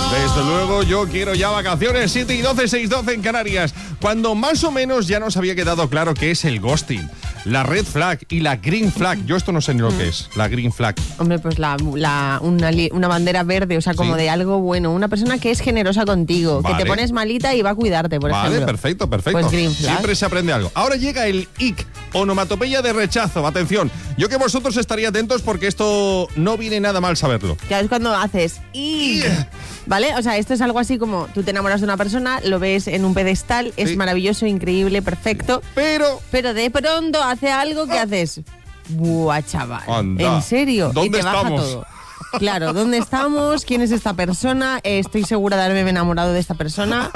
Desde luego, yo quiero ya vacaciones. 7 y 12, 6, 12 en Canarias. Cuando más o menos ya nos había quedado claro qué es el ghosting, la red flag y la green flag. Yo esto no sé ni lo que es, la green flag. Hombre, pues una bandera verde, o sea, como de algo bueno. Una persona que es generosa contigo, que te pones malita y va a cuidarte, por ejemplo. Vale, perfecto. Pues green flag. Siempre se aprende algo. Ahora llega el ick, onomatopeya de rechazo. Atención, yo que vosotros estaría atentos porque esto no viene nada mal saberlo. Ya es cuando haces ick, ¿vale? O sea, esto es algo así como tú te enamoras de una persona, lo ves en un pedestal, es maravilloso, increíble, perfecto. Pero de pronto hace algo que haces. Buah, chaval. Anda. ¿En serio? ¿Dónde y te estamos? baja todo. Claro, ¿dónde estamos? ¿Quién es esta persona? Estoy segura de haberme enamorado de esta persona.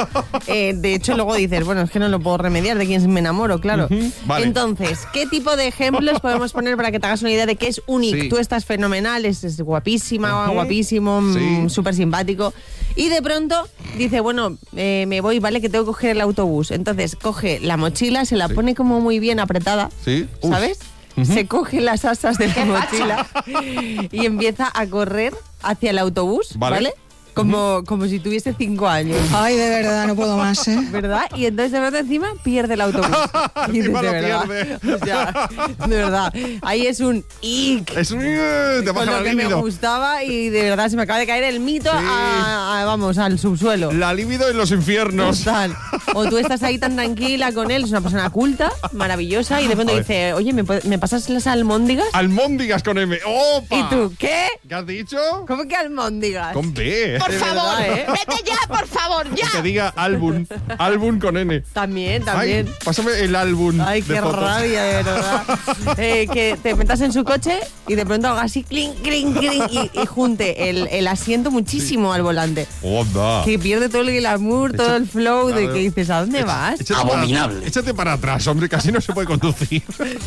De hecho, luego dices, bueno, es que no lo puedo remediar, de quién me enamoro, claro. Vale. Entonces, ¿qué tipo de ejemplos podemos poner para que te hagas una idea de qué es un ick? Sí. Tú estás fenomenal, es guapísima, guapísimo, súper simpático. Y de pronto dice, bueno, me voy, ¿vale? Que tengo que coger el autobús. Entonces, coge la mochila, se la pone como muy bien apretada, ¿sabes? Se coge las asas de la mochila y empieza a correr hacia el autobús, ¿vale? Como si tuviese 5 años. Ay, de verdad, no puedo más, ¿eh? ¿Verdad? Y entonces de verdad encima pierde el autobús. Y dices, Encima lo de verdad. pierde. O sea, de verdad. Ahí es un ick. Es un te Con baja lo la que me libido. gustaba y de verdad se me acaba de caer el mito vamos, al subsuelo. La libido en los infiernos. Total. O tú estás ahí tan tranquila con él, es una persona culta, maravillosa, y de pronto dice, oye, ¿me pasas las almóndigas? Almóndigas con M. ¡Opa! ¿Y tú qué? ¿Qué has dicho? ¿Cómo que almóndigas? Con B. Por De favor, verdad, ¿eh? vete ya, por favor, ya. Que diga álbum. Álbum con N. También. Ay, pásame el álbum. Ay, de qué fotos. rabia, de verdad. Que te metas en su coche y de pronto haga así, clink, clink, clink, y junte el asiento muchísimo al volante. Onda. Que pierde todo el glamour, todo el flow de que dices, ¿a dónde vas? Abominable. Échate para atrás, hombre, casi no se puede conducir.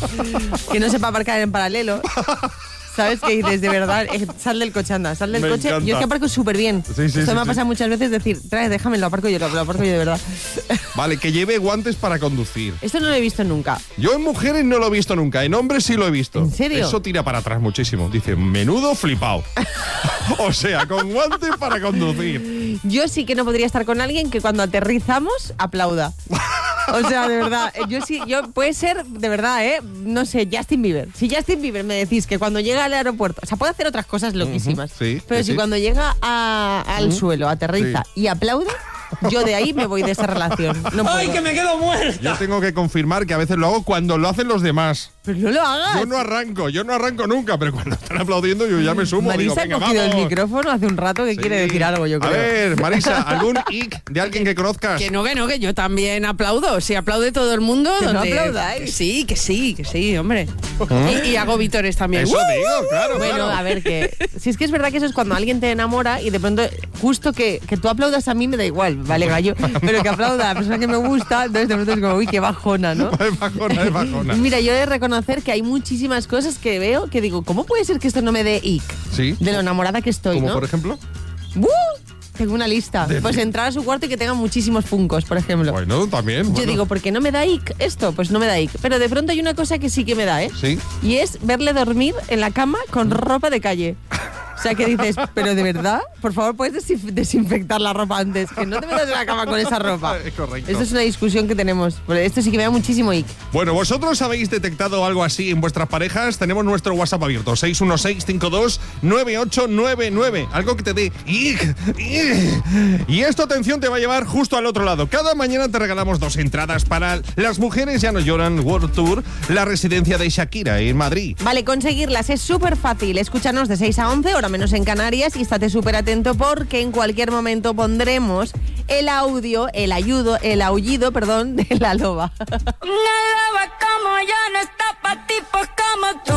Que no sepa aparcar en paralelo. ¿Sabes qué dices? De verdad, sal del coche, anda, sal del Me coche. encanta. Yo es que aparco súper bien. Esto me ha pasado muchas veces decir, trae, déjame, lo aparco yo de verdad. Vale, que lleve guantes para conducir. Esto no lo he visto nunca. Yo en mujeres no lo he visto nunca, en hombres sí lo he visto. ¿En serio? Eso tira para atrás muchísimo. Dice, menudo flipao. O sea, con guantes para conducir. Yo sí que no podría estar con alguien que cuando aterrizamos aplauda. O sea, de verdad, yo puede ser, de verdad, no sé, Justin Bieber. Si Justin Bieber me decís que cuando llega al aeropuerto, o sea, puede hacer otras cosas loquísimas, pero si cuando llega al suelo, aterriza y aplaude, yo de ahí me voy de esa relación. No puedo. ¡Ay, que me quedo muerta! Yo tengo que confirmar que a veces lo hago cuando lo hacen los demás. Pero no lo hagas. Yo no arranco nunca, pero cuando están aplaudiendo yo ya me sumo. Marisa digo, ha venga, cogido vamos. el micrófono hace un rato que quiere decir algo, yo creo. A ver, Marisa, ¿algún ick de alguien que conozcas? Que no, que yo también aplaudo. Si aplaude todo el mundo. Que no donde... aplaudáis. Que sí, hombre. Y hago vítores también. Eso digo, claro. Bueno, claro. a ver, que si es que es verdad que eso es cuando alguien te enamora y de pronto justo que tú aplaudas a mí me da igual, vale, gallo, pero que aplauda a la persona que me gusta, entonces de pronto es como, uy, qué bajona, ¿no? Es bajona. Mira, yo he de reconocer que hay muchísimas cosas que veo que digo, ¿cómo puede ser que esto no me dé ick? Sí. De lo enamorada que estoy, Como ¿no? por ejemplo. Tengo una lista. Pues entrar a su cuarto y que tenga muchísimos funcos, por ejemplo. Bueno, también. Yo digo, ¿por qué no me da ick esto? Pues no me da ick. Pero de pronto hay una cosa que sí que me da, ¿eh? Sí. Y es verle dormir en la cama con ropa de calle. O sea, que dices, pero de verdad, por favor, puedes desinfectar la ropa antes, que no te metas en la cama con esa ropa. Es correcto. Esto es una discusión que tenemos. Esto sí que me da muchísimo ick. Bueno, ¿vosotros habéis detectado algo así en vuestras parejas? Tenemos nuestro WhatsApp abierto, 616-52-9899. Algo que te dé ick. Y esto, atención, te va a llevar justo al otro lado. Cada mañana te regalamos 2 entradas para Las Mujeres Ya No Lloran World Tour, la residencia de Shakira en Madrid. Vale, conseguirlas es súper fácil. Escúchanos de 6 a 11, hora menos en Canarias, y estate súper atento porque en cualquier momento pondremos el aullido, de la loba. Una loba como yo no está pa' tipos como tú.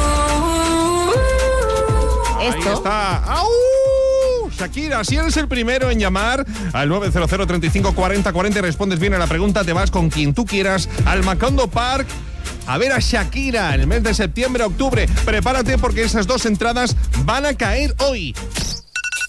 Ahí está. ¡Au! Shakira, si eres el primero en llamar al 900 35 40 40 y respondes bien a la pregunta, te vas con quien tú quieras al Macondo Park a ver a Shakira en el mes de septiembre-octubre. Prepárate porque esas 2 entradas van a caer hoy.